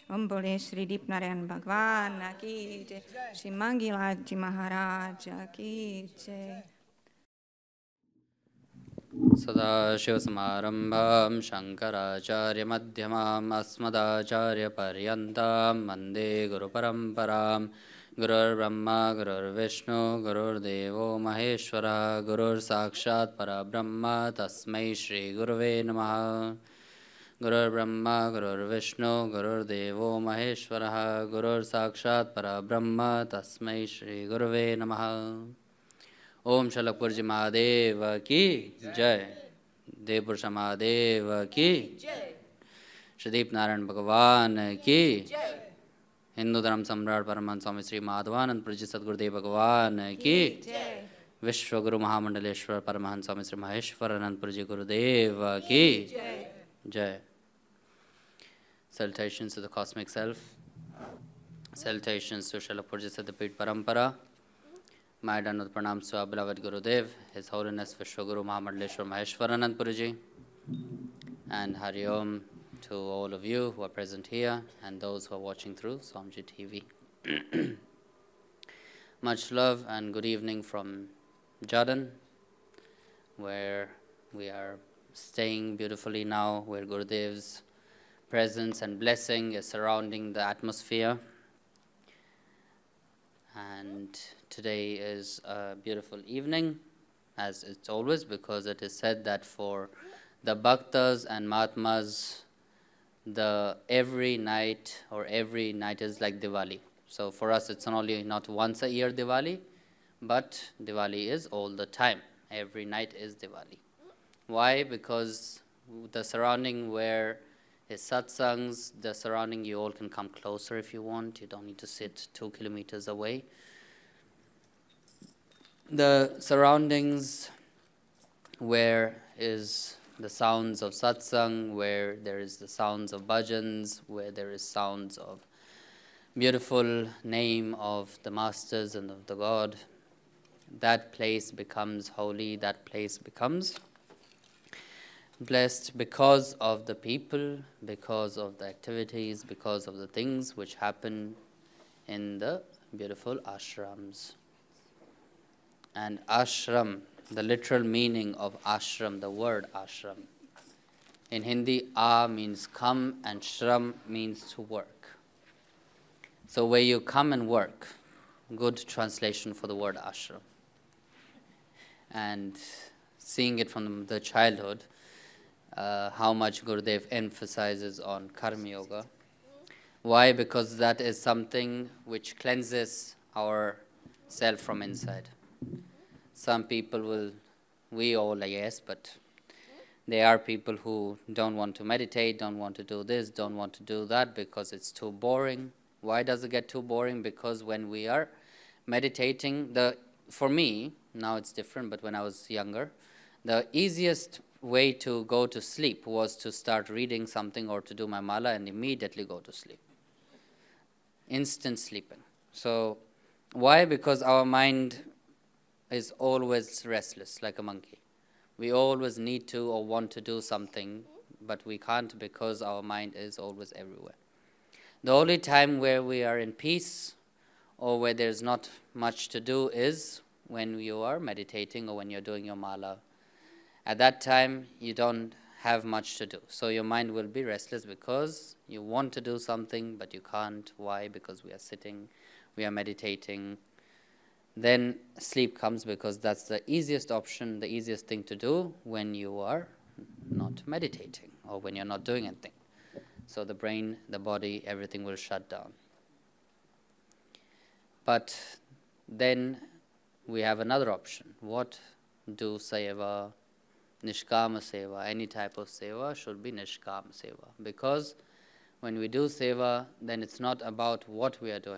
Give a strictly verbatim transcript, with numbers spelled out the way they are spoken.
ओम बोले श्री दीप नारायण भगवान की जय, श्री मंगीलाल जी महाराज की जय। सदाशिवसमारम्भां शङ्कराचार्यमध्यमाम् अस्मदाचार्यपर्यन्तां वन्दे गुरुपरम्परां। गुरुर्ब्रह्मा गुरुर्विष्णु गुरुर्देवो महेश्वरः गुरुर्साक्षात् परब्रह्म तस्मै श्रीगुरुवे नमः। गुरुर्ब्रह्मा गुरुर्विष्णु गुरुर्देवो महेश्वरः गुरुर्साक्षात् परब्रह्म तस्मै श्रीगुरुवे नमः। ओम शलकपुर जी महादेव की जय, देवपुरुष महादेव की जय, श्रीदीप नारायण भगवान की जय, हिंदू धर्म सम्राट परमहंस स्वामी श्री माधवानंद जी सद्गुरुदेव भगवान की जय, विश्वगुरु महामंडलेश्वर परमहंस स्वामी श्री महेश्वरानंद जी गुरुदेव की जय। Salutations to the cosmic self, salutations to Shalapurji Siddhapit Parampara. My Dandavat Pranams to our beloved Gurudev, His Holiness Vishwaguru Mahamandaleshwar Maheshwaranand Puruji, and Hari Om to all of you who are present here and those who are watching through Swamiji T V. Much love and good evening from Jharkhand, where we are staying beautifully now, where Gurudev's presence and blessing is surrounding the atmosphere. And today is a beautiful evening, as it's always, because it is said that for the Bhaktas and Mahatmas, the every night or every night is like Diwali. So for us, it's not only not once a year Diwali, but Diwali is all the time. Every night is Diwali. Why? Because the surrounding where is satsangs, the surrounding, you all can come closer if you want. You don't need to sit two kilometers away. The surroundings where is the sounds of satsang, where there is the sounds of bhajans, where there is sounds of beautiful name of the masters and of the God, that place becomes holy, that place becomes blessed because of the people, because of the activities, because of the things which happen in the beautiful ashrams. And ashram, the literal meaning of ashram, the word ashram. In Hindi, a means come and shram means to work. So where you come and work, good translation for the word ashram. And seeing it from the childhood, Uh, how much Gurudev emphasizes on Karma Yoga. Why? Because that is something which cleanses our self from inside. Some people will, we all, I guess, but there are people who don't want to meditate, don't want to do this, don't want to do that because it's too boring. Why does it get too boring? Because when we are meditating, the for me, now it's different, but when I was younger, the easiest way to go to sleep was to start reading something or to do my mala and immediately go to sleep. Instant sleeping. So why? Because our mind is always restless like a monkey. We always need to or want to do something, but we can't because our mind is always everywhere. The only time where we are in peace or where there's not much to do is when you are meditating or when you're doing your mala. At that time, you don't have much to do. So your mind will be restless because you want to do something, but you can't. Why? Because we are sitting, we are meditating. Then sleep comes because that's the easiest option, the easiest thing to do when you are not meditating or when you're not doing anything. So the brain, the body, everything will shut down. But then we have another option. What do seva? Nishkama seva, any type of seva should be Nishkama seva. Because when we do seva, then it's not about what we are doing.